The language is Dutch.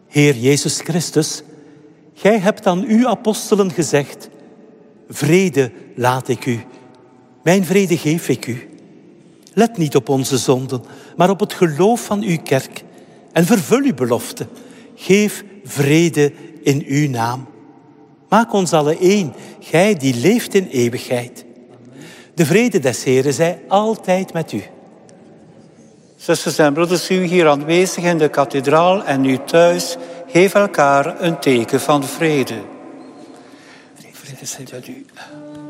Heer Jezus Christus, gij hebt aan uw apostelen gezegd: vrede laat ik u, mijn vrede geef ik u. Let niet op onze zonden, maar op het geloof van uw kerk. En vervul uw belofte. Geef vrede in uw naam. Maak ons alle één, gij die leeft in eeuwigheid. De vrede des Heren zij altijd met u. Zusters en broeders, u hier aanwezig in de kathedraal en u thuis, geef elkaar een teken van vrede. Vrede zij met u.